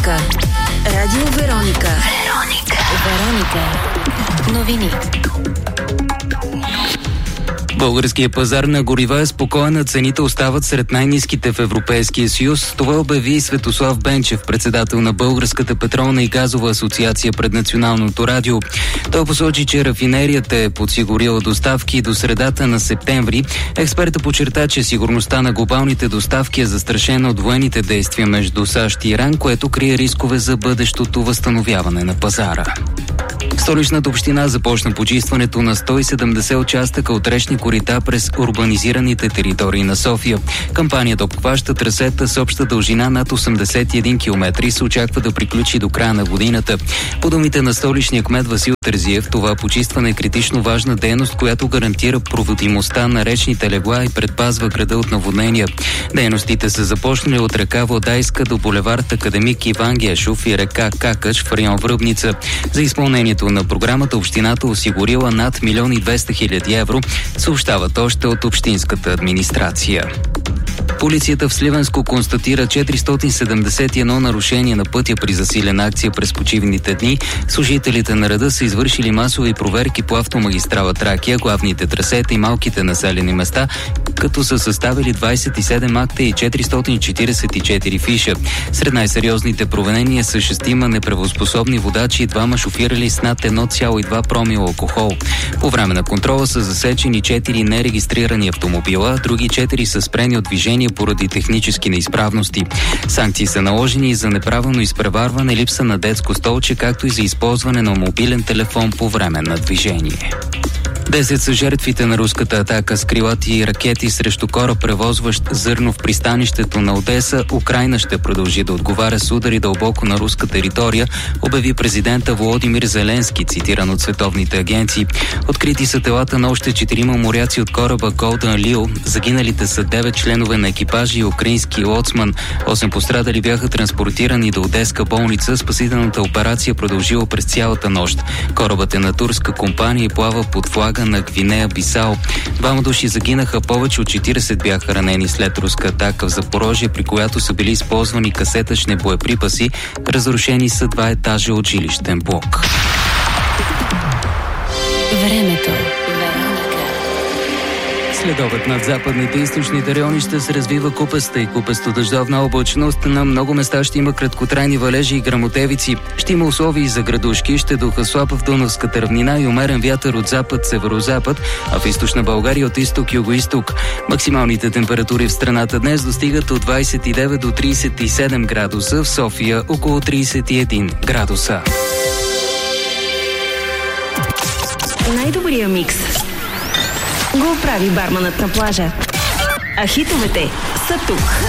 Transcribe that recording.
Вероника. Радио Вероника. Вероника. Новини. Българският пазар на горива е спокоен, а цените остават сред най-ниските в Европейския съюз. Това обяви Светослав Бенчев, председател на Българската петролна и газова асоциация пред Националното радио. Той посочи, че рафинерията е подсигурила доставки до средата на септември. Експертът подчерта, че сигурността на глобалните доставки е застрашена от военните действия между САЩ и Иран, което крие рискове за бъдещото възстановяване на пазара. Столичната община започна почистването на 170 участъка от речни корита през урбанизираните територии на София. Кампанията обхваща трасета с обща дължина над 81 км и се очаква да приключи до края на годината. По думите на столичния кмет Васил Терзиев, това почистване е критично важна дейност, която гарантира проводимостта на речните легла и предпазва града от наводнения. Дейностите са започнали от река Владайска до булевард Академик Иван Гешов и река Какач в район Връбница. За изпълнението на програмата общината осигурила над 1 200 000 евро, съобщават още от общинската администрация. Полицията в Сливенско констатира 471 нарушения на пътя при засилена акция през почивните дни. Служителите на реда са извършили масови проверки по автомагистрала Тракия, главните трасета и малките населени места, като са съставили 27 акта и 444 фиша. Сред най-сериозните провинения са 6 неправоспособни водачи и 2 шофирали с над 1,2 промила алкохол. По време на контрола са засечени 4 нерегистрирани автомобила, други 4 са спрени от движение поради технически неизправности. Санкции са наложени за неправилно изпреварване, липса на детско столче, както и за използване на мобилен телефон по време на движение. 10 са жертвите на руската атака с крилати ракети срещу кораб, превозващ зърно в пристанището на Одеса. Украйна ще продължи да отговаря с удари дълбоко на руска територия, обяви президента Володимир Зеленски, цитиран от световните агенции. Открити са телата на още 4 моряци от кораба Golden Lil. Загиналите са 9 членове на екипажа и украински лоцман. 8 пострадали бяха транспортирани до Одеска болница. Спасителната операция продължила през цялата нощ. Корабът е на турска компания и плава под флага на Гвинея Бисао. 2 души загинаха, повече от 40 бяха ранени след руска атака в Запорожие, при която са били използвани касетъчни боеприпаси. Разрушени са 2 етажа от жилищен блок. Времето. Следобед над западните и източните райони ще се развива купеста и купесто-дъждовна облачност. На много места ще има краткотрайни валежи и гръмотевици. Ще има условия и за градушки, ще духа слаб в Дунавската равнина и умерен вятър от запад-северозапад, а в източна България от изток-югоизток. Максималните температури в страната днес достигат от 29 до 37 градуса, в София около 31 градуса. Най-добрия микс го прави барманът на плажа. А хитовете са тук.